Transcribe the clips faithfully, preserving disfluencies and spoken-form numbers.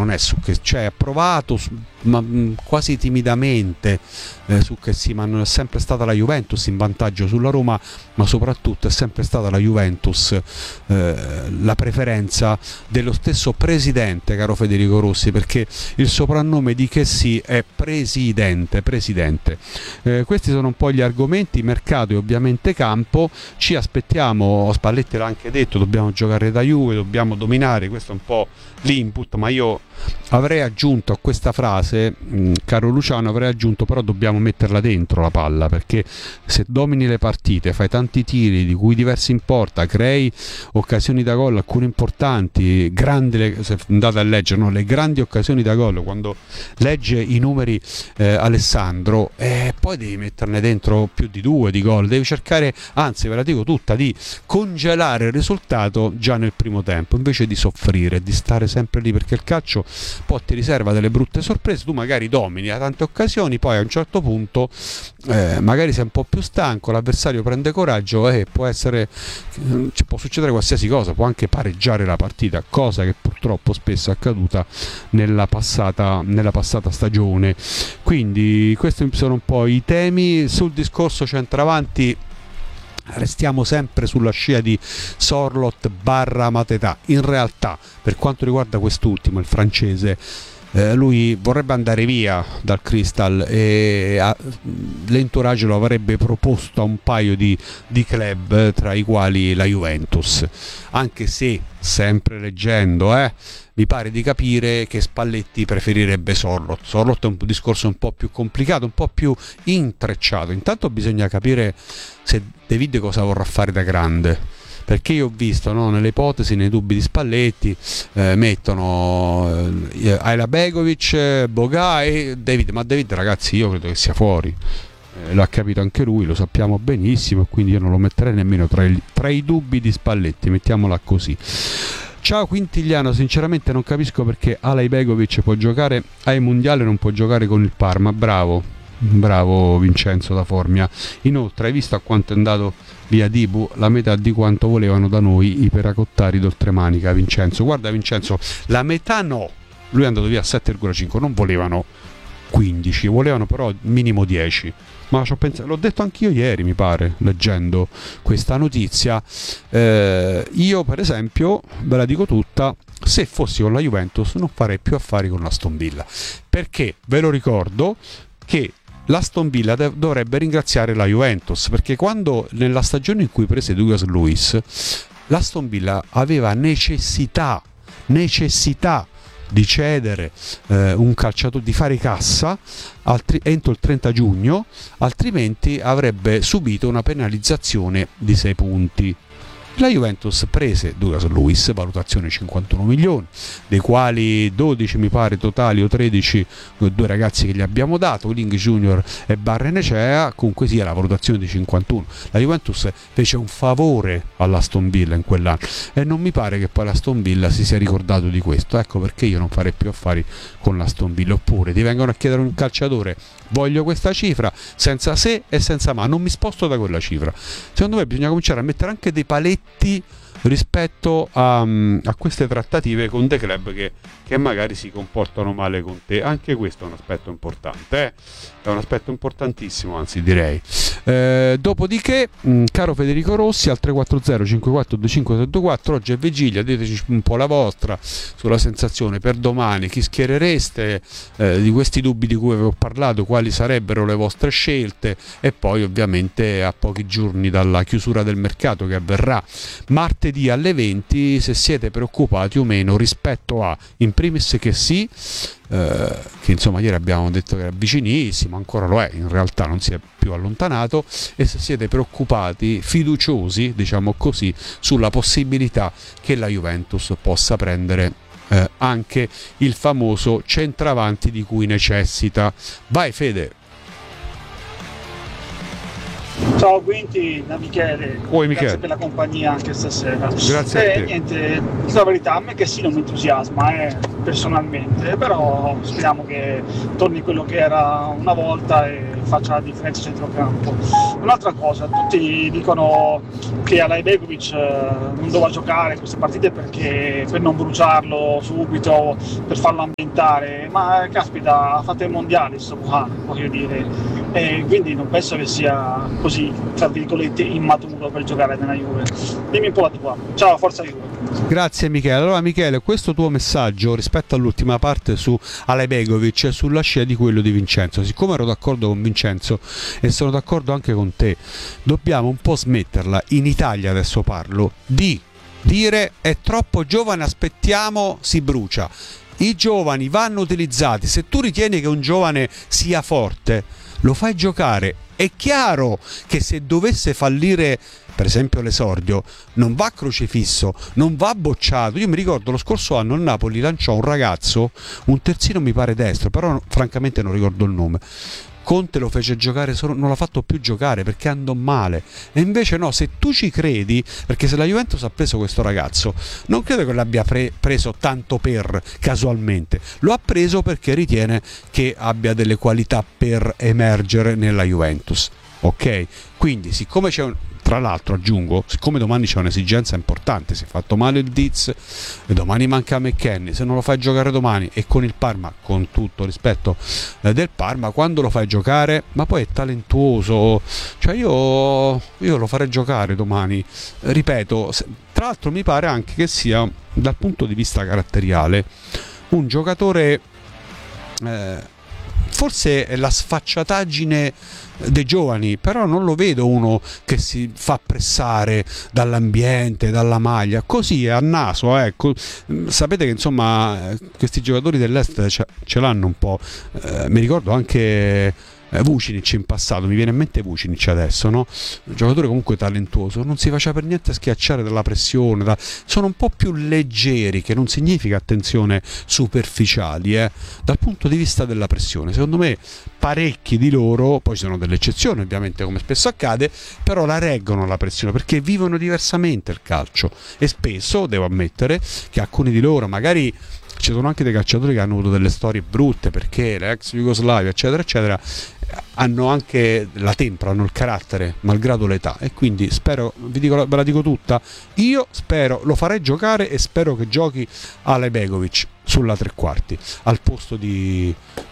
non è su che, cioè ha provato su, ma mh, quasi timidamente eh, su che sì, ma non è sempre stata la Juventus in vantaggio sulla Roma, ma soprattutto è sempre stata la Juventus eh, la preferenza dello stesso presidente, caro Federico Rossi, perché il soprannome di che sì è presidente, presidente. Eh, questi sono un po' gli argomenti, mercato e ovviamente campo. Ci aspettiamo, Spalletti l'ha anche detto, dobbiamo giocare da Juve, dobbiamo dominare, questo è un po' l'input, ma io avrei aggiunto a questa frase, mh, caro Luciano, avrei aggiunto però dobbiamo metterla dentro la palla, perché se domini le partite, fai tanti tiri di cui diversi in porta, crei occasioni da gol, alcune importanti, grandi, le, se andate a leggere, no? Le grandi occasioni da gol, quando legge i numeri eh, Alessandro, e eh, poi devi metterne dentro più di due di gol, devi cercare, anzi ve la dico tutta, di congelare il risultato già nel primo tempo, invece di soffrire, di stare sempre lì, perché il calcio poi ti riserva delle brutte sorprese, tu magari domini a tante occasioni, poi a un certo punto eh, magari sei un po' più stanco, l'avversario prende coraggio e può essere, ci può succedere qualsiasi cosa, può anche pareggiare la partita, cosa che purtroppo spesso è accaduta nella passata, nella passata stagione. Quindi questi sono un po' i temi. Sul discorso centravanti restiamo sempre sulla scia di Sorloth barra Mateta. In realtà, per quanto riguarda quest'ultimo, il francese, eh, lui vorrebbe andare via dal Crystal e a, l'entourage lo avrebbe proposto a un paio di, di club, tra i quali la Juventus, anche se, sempre leggendo, eh, mi pare di capire che Spalletti preferirebbe Sorloth. Sorloth è un discorso un po' più complicato, un po' più intrecciato. Intanto bisogna capire se De Vite cosa vorrà fare da grande, perché io ho visto, no, nelle ipotesi, nei dubbi di Spalletti, eh, mettono eh, Ayla Begovic, Boga e David, ma David, ragazzi, io credo che sia fuori. Eh, l'ha capito anche lui, lo sappiamo benissimo, e quindi io non lo metterei nemmeno tra i, tra i dubbi di Spalletti, mettiamola così. Ciao Quintigliano, sinceramente non capisco perché Alay Begovic può giocare ai mondiali e non può giocare con il Parma. Bravo, bravo Vincenzo da Formia. Inoltre, hai visto a quanto è andato via Dibu? La metà di quanto volevano da noi i peracottari d'oltremanica, Vincenzo. Guarda Vincenzo, la metà no, lui è andato via a sette virgola cinque, non volevano quindici, volevano però minimo dieci. Ma ci ho pensato, l'ho detto anch'io ieri, mi pare, leggendo questa notizia. Eh, io per esempio, ve la dico tutta, se fossi con la Juventus non farei più affari con l'Aston Villa, perché ve lo ricordo che l'Aston Villa dev- dovrebbe ringraziare la Juventus, perché quando nella stagione in cui prese Douglas Luiz, l'Aston Villa aveva necessità necessità di cedere eh, un calciatore, di fare cassa altri, entro il trenta giugno, altrimenti avrebbe subito una penalizzazione di sei punti. La Juventus prese Douglas Luiz, valutazione cinquantuno milioni, dei quali dodici mi pare totali o tredici due ragazzi che gli abbiamo dato, Link Junior e Barrenecea, comunque sia la valutazione di cinquantuno. La Juventus fece un favore all'Aston Villa in quell'anno e non mi pare che poi l'Aston Villa si sia ricordato di questo. Ecco perché io non farei più affari con l'Aston Villa. Oppure ti vengono a chiedere un calciatore, voglio questa cifra, senza se e senza ma, non mi sposto da quella cifra. Secondo me bisogna cominciare a mettere anche dei paletti rispetto a, a queste trattative con dei club che, che magari si comportano male con te. Anche questo è un aspetto importante, eh? È un aspetto importantissimo, anzi direi. Eh, dopodiché, mh, caro Federico Rossi, al tre quattro zero cinque quattro due cinque sei due quattro, oggi è vigilia, diteci un po' la vostra sulla sensazione per domani, chi schierereste, eh, di questi dubbi di cui avevo parlato, quali sarebbero le vostre scelte, e poi ovviamente a pochi giorni dalla chiusura del mercato che avverrà martedì alle venti, se siete preoccupati o meno rispetto a, in primis che sì, eh, che insomma ieri abbiamo detto che era vicinissimo, ancora lo è, in realtà non si è più allontanato, e se siete preoccupati, fiduciosi, diciamo così, sulla possibilità che la Juventus possa prendere eh, anche il famoso centravanti di cui necessita. Vai Fede! Ciao Quinti, da Michele. Oi, Grazie Michele. per la compagnia anche stasera. Grazie a Eh, te. niente, la verità, a me che sì non mi entusiasma eh, personalmente, però speriamo che torni quello che era una volta e faccia la differenza a centrocampo. Un'altra cosa, tutti dicono che Alay Begovic eh, non doveva giocare queste partite perché per non bruciarlo subito, per farlo ambientare, ma eh, caspita, ha fatto il mondiale sto qua, voglio dire, e quindi non penso che sia così, tra virgolette, immaturo per giocare nella Juve. Dimmi un po' la tua. Ciao, forza Juve. Grazie Michele. Allora Michele, questo tuo messaggio rispetto all'ultima parte su Alay Begovic è sulla scia di quello di Vincenzo. Siccome ero d'accordo con Vincenzo e sono d'accordo anche con te, dobbiamo un po' smetterla, in Italia adesso parlo, di dire è troppo giovane, aspettiamo, si brucia. I giovani vanno utilizzati. Se tu ritieni che un giovane sia forte, lo fai giocare. È chiaro che se dovesse fallire, per esempio l'esordio, non va crocifisso, non va bocciato. Io mi ricordo lo scorso anno il Napoli lanciò un ragazzo, un terzino mi pare destro, però francamente non ricordo il nome. Conte lo fece giocare, solo, non l'ha fatto più giocare perché andò male. E invece no, se tu ci credi, perché se la Juventus ha preso questo ragazzo, non credo che l'abbia pre- preso tanto per casualmente, lo ha preso perché ritiene che abbia delle qualità per emergere nella Juventus. Ok? Quindi siccome c'è un... Tra l'altro aggiungo, siccome domani c'è un'esigenza importante, si è fatto male il Diz e domani manca McKennie, se non lo fai giocare domani e con il Parma, con tutto rispetto eh, del Parma, quando lo fai giocare, ma poi è talentuoso, cioè io, io lo farei giocare domani, ripeto, se, tra l'altro mi pare anche che sia dal punto di vista caratteriale un giocatore... Eh, forse è la sfacciataggine dei giovani, però non lo vedo uno che si fa pressare dall'ambiente, dalla maglia, così è a naso, ecco. Sapete che insomma questi giocatori dell'est ce, ce l'hanno un po', eh, mi ricordo anche Vucinic in passato, mi viene in mente Vucinic adesso, no? Un giocatore comunque talentuoso, non si faceva per niente schiacciare dalla pressione, da... sono un po' più leggeri, che non significa, attenzione, superficiali, eh? Dal punto di vista della pressione. Secondo me parecchi di loro, poi ci sono delle eccezioni ovviamente come spesso accade, però la reggono la pressione perché vivono diversamente il calcio e spesso, devo ammettere, che alcuni di loro magari... Ci sono anche dei calciatori che hanno avuto delle storie brutte perché l'ex Jugoslavia eccetera eccetera hanno anche la tempra, hanno il carattere malgrado l'età, e quindi spero, vi dico, ve la dico tutta, io spero, lo farei giocare e spero che giochi Alay Begovic sulla tre quarti al posto di,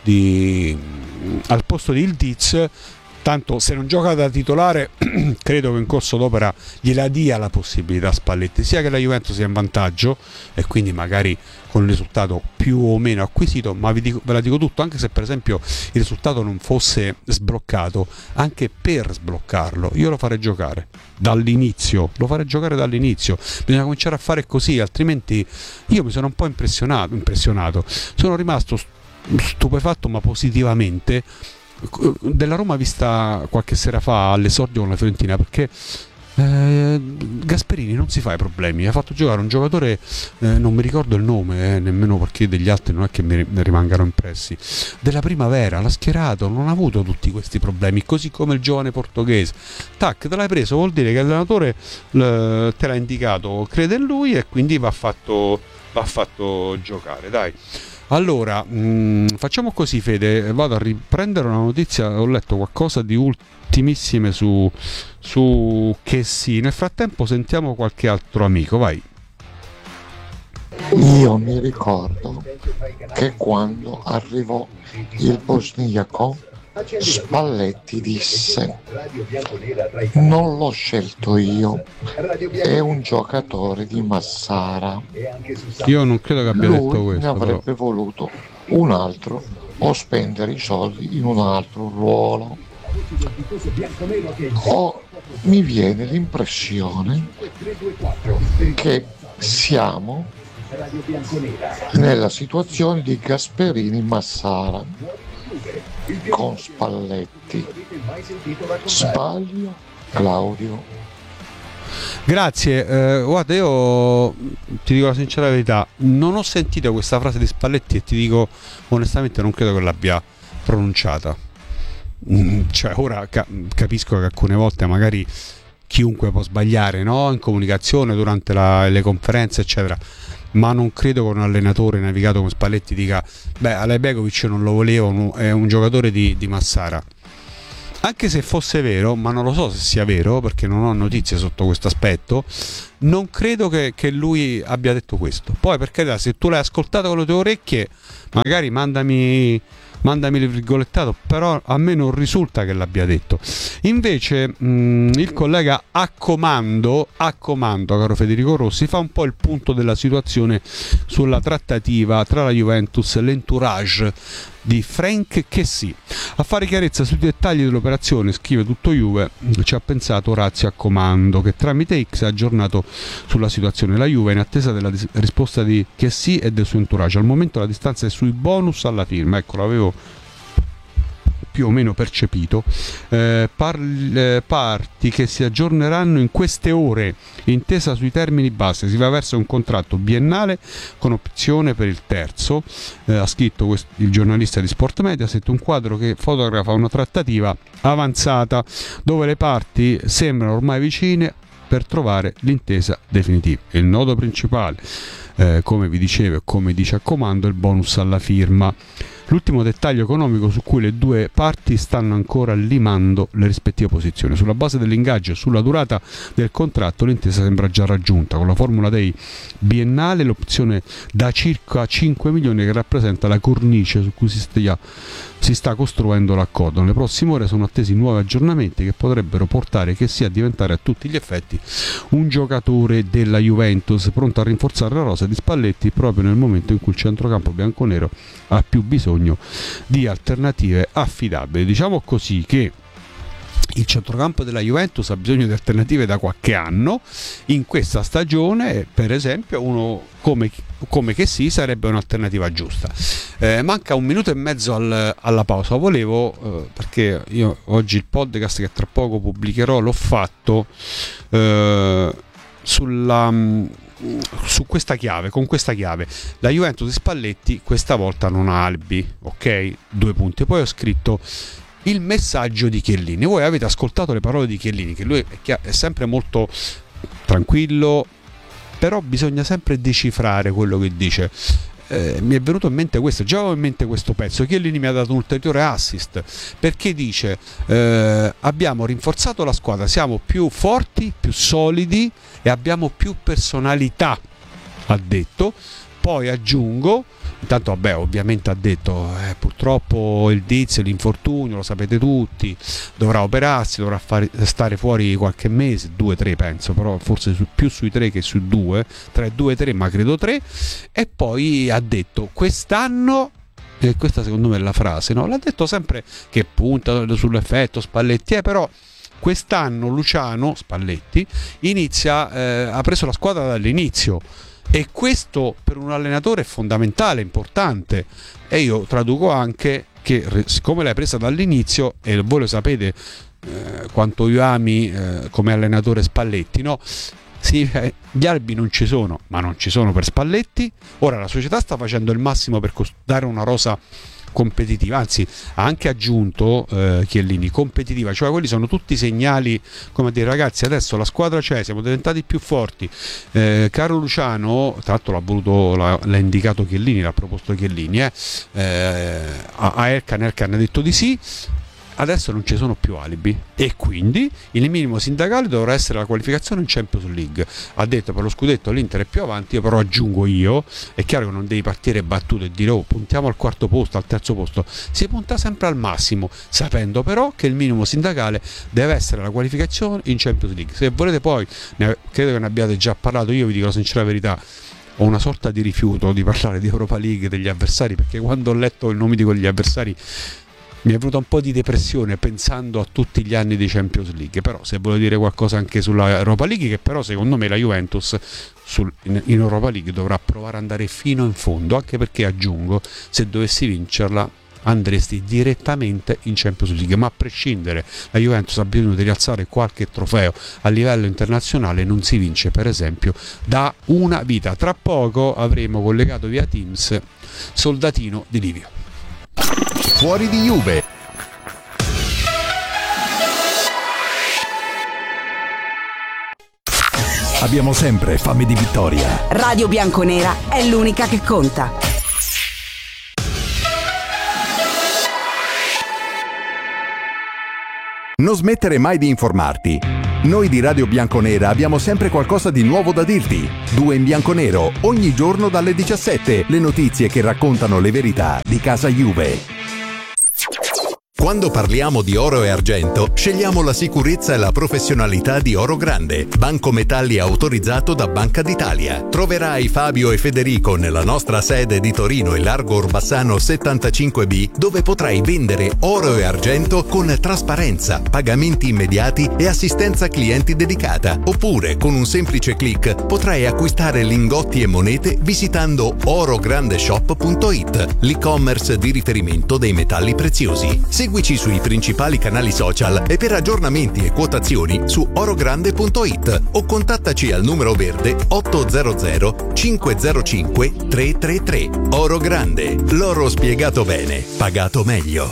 di al posto di Ildiz. Tanto se non gioca da titolare credo che in corso d'opera gliela dia la possibilità Spalletti, sia che la Juventus sia in vantaggio e quindi magari con il risultato più o meno acquisito, ma vi dico, ve la dico tutto, anche se per esempio il risultato non fosse sbloccato, anche per sbloccarlo io lo farei giocare dall'inizio, lo farei giocare dall'inizio, bisogna cominciare a fare così, altrimenti io mi sono un po' impressionato, impressionato. Sono rimasto stupefatto ma positivamente della Roma vista qualche sera fa all'esordio con la Fiorentina, perché eh, Gasperini non si fa i problemi, ha fatto giocare un giocatore, eh, non mi ricordo il nome, eh, nemmeno perché degli altri non è che mi, mi rimangano impressi, della Primavera, l'ha schierato, non ha avuto tutti questi problemi, così come il giovane portoghese, tac, te l'hai preso, vuol dire che l'allenatore l- te l'ha indicato, crede in lui e quindi va fatto, va fatto giocare, dai. Allora, mh, facciamo così Fede, vado a riprendere una notizia, ho letto qualcosa di ultimissime su, su che sì, nel frattempo sentiamo qualche altro amico, vai. Io mi ricordo che quando arrivò il bosniaco Spalletti disse: non l'ho scelto io, è un giocatore di Massara. Io non credo che abbia Lui detto questo, ne avrebbe però. voluto un altro o spendere i soldi in un altro ruolo. O mi viene l'impressione che siamo nella situazione di Gasperini Massara con Spalletti. Sbaglio, Claudio? Grazie, eh, guarda, io ti dico la sincera verità, non ho sentito questa frase di Spalletti e ti dico onestamente non credo che l'abbia pronunciata. cioè ora ca- capisco che alcune volte magari chiunque può sbagliare, no? In comunicazione, durante la, le conferenze eccetera, ma non credo che un allenatore navigato come Spalletti dica beh, Alejbegovic non lo volevo, è un giocatore di, di Massara. Anche se fosse vero, ma non lo so se sia vero perché non ho notizie sotto questo aspetto, non credo che, che lui abbia detto questo. Poi per carità, se tu l'hai ascoltato con le tue orecchie, magari mandami mandami il virgolettato, però a me non risulta che l'abbia detto. Invece mh, il collega a comando, a comando, caro Federico Rossi, fa un po' il punto della situazione sulla trattativa tra la Juventus e l'entourage di Franck Kessié. A fare chiarezza sui dettagli dell'operazione, scrive Tutto Juve, ci ha pensato Orazio a comando, che tramite X ha aggiornato sulla situazione la Juve in attesa della dis- risposta di Kessié e del suo entourage. Al momento la distanza è sui bonus alla firma, ecco, l'avevo più o meno percepito. eh, par- eh, parti che si aggiorneranno in queste ore, intesa sui termini base, si va verso un contratto biennale con opzione per il terzo, eh, ha scritto quest- il giornalista di Sport Mediaset, un quadro che fotografa una trattativa avanzata dove le parti sembrano ormai vicine per trovare l'intesa definitiva. Il nodo principale, eh, come vi dicevo e come dice a comando, è il bonus alla firma, l'ultimo dettaglio economico su cui le due parti stanno ancora limando le rispettive posizioni. Sulla base dell'ingaggio e sulla durata del contratto l'intesa sembra già raggiunta, con la formula dei biennale, l'opzione da circa cinque milioni che rappresenta la cornice su cui si stia, si sta costruendo l'accordo. Nelle prossime ore sono attesi nuovi aggiornamenti che potrebbero portare che sia a diventare a tutti gli effetti un giocatore della Juventus, pronto a rinforzare la rosa di Spalletti proprio nel momento in cui il centrocampo bianconero ha più bisogno di alternative affidabili. Diciamo così che il centrocampo della Juventus ha bisogno di alternative da qualche anno. In questa stagione, per esempio, uno come, come che sì sarebbe un'alternativa giusta. Eh, manca un minuto e mezzo al, alla pausa. Volevo, eh, perché io oggi il podcast che tra poco pubblicherò l'ho fatto eh, sulla su questa chiave, con questa chiave: la Juventus di Spalletti questa volta non ha alibi, ok? Due punti. Poi ho scritto il messaggio di Chiellini. Voi avete ascoltato le parole di Chiellini, che lui è, chiaro, è sempre molto tranquillo, però bisogna sempre decifrare quello che dice. Eh, mi è venuto in mente questo, già avevo in mente questo pezzo. Chiellini mi ha dato un ulteriore assist perché dice eh, abbiamo rinforzato la squadra, siamo più forti, più solidi e abbiamo più personalità, ha detto. Poi aggiungo, intanto vabbè, ovviamente ha detto eh, purtroppo il Diz, l'infortunio, lo sapete tutti, dovrà operarsi, dovrà fare, stare fuori qualche mese, due tre penso, però forse su, più sui tre che su due, tra due e tre, ma credo tre. E poi ha detto quest'anno, e questa secondo me è la frase, no? L'ha detto sempre che punta sull'effetto Spalletti, eh, però quest'anno Luciano Spalletti inizia, eh, ha preso la squadra dall'inizio. E questo per un allenatore è fondamentale, importante. E io traduco anche che siccome l'hai presa dall'inizio, e voi lo sapete eh, quanto io ami eh, come allenatore Spalletti, no? Sì, eh, gli albi non ci sono, ma non ci sono per Spalletti. Ora la società sta facendo il massimo per dare una rosa competitiva, anzi ha anche aggiunto eh, Chiellini, competitiva, cioè quelli sono tutti segnali, come dire, ragazzi adesso la squadra c'è, siamo diventati più forti. eh, caro Luciano, tra l'altro l'ha voluto, l'ha, l'ha indicato Chiellini, l'ha proposto Chiellini eh, eh, a, a Erkan, Erkan ha detto di sì. Adesso non ci sono più alibi e quindi il minimo sindacale dovrà essere la qualificazione in Champions League. Ha detto per lo scudetto l'Inter è più avanti, io però aggiungo io, è chiaro che non devi partire battuto e dire oh puntiamo al quarto posto, al terzo posto, si punta sempre al massimo, sapendo però che il minimo sindacale deve essere la qualificazione in Champions League. Se volete poi, ne, credo che ne abbiate già parlato, io vi dico la sincera verità, ho una sorta di rifiuto di parlare di Europa League, degli avversari, perché quando ho letto i nomi di quegli avversari mi è venuta un po' di depressione pensando a tutti gli anni di Champions League. Però se volevo dire qualcosa anche sulla Europa League, che però secondo me la Juventus sul, in, in Europa League dovrà provare ad andare fino in fondo, anche perché aggiungo, se dovessi vincerla andresti direttamente in Champions League, ma a prescindere la Juventus ha bisogno di rialzare qualche trofeo a livello internazionale, non si vince per esempio da una vita. Tra poco avremo collegato via Teams Soldatino di Livio. Fuori di Juve. abbiamo sempre fame di vittoria. Radio Bianconera è l'unica che conta. Non smettere mai di informarti. Noi di Radio Bianconera abbiamo sempre qualcosa di nuovo da dirti. Due in bianco nero, ogni giorno dalle diciassette, le notizie che raccontano le verità di casa Juve. Quando parliamo di oro e argento, scegliamo la sicurezza e la professionalità di Oro Grande, banco metalli autorizzato da Banca d'Italia. Troverai Fabio e Federico nella nostra sede di Torino in Largo Orbassano settantacinque B, dove potrai vendere oro e argento con trasparenza, pagamenti immediati e assistenza clienti dedicata. Oppure, con un semplice click, potrai acquistare lingotti e monete visitando orograndeshop punto it, l'e-commerce di riferimento dei metalli preziosi. Seguici sui principali canali social e per aggiornamenti e quotazioni su orogrande punto it o contattaci al numero verde otto zero zero cinque zero cinque tre tre tre. Oro Grande, l'oro spiegato bene, pagato meglio.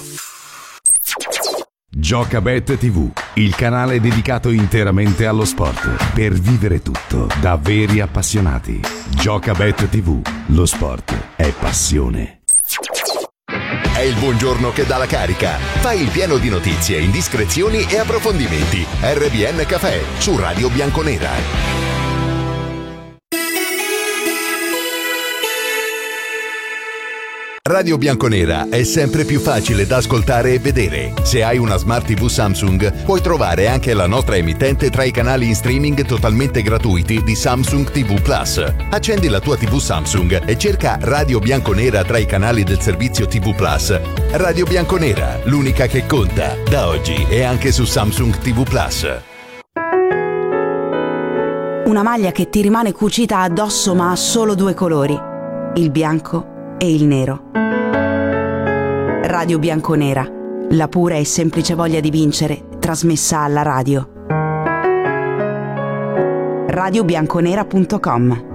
Giocabet tivù, il canale dedicato interamente allo sport, per vivere tutto da veri appassionati. Giocabet tivù, lo sport è passione. È il buongiorno che dà la carica. Fai il pieno di notizie, indiscrezioni e approfondimenti. R B N Café su Radio Bianconera. Radio Bianconera è sempre più facile da ascoltare e vedere. Se hai una Smart tivù Samsung, puoi trovare anche la nostra emittente tra i canali in streaming totalmente gratuiti di Samsung tivù Plus. Accendi la tua tivù Samsung e cerca Radio Bianconera tra i canali del servizio tivù Plus. Radio Bianconera, l'unica che conta, da oggi e anche su Samsung tivù Plus. Una maglia che ti rimane cucita addosso ma ha solo due colori, il bianco e il nero. Radio Bianconera, la pura e semplice voglia di vincere trasmessa alla radio. radio bianconera punto com